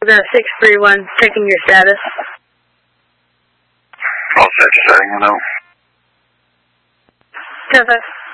Cessna 631, checking your status. All set, setting it out. 10-5.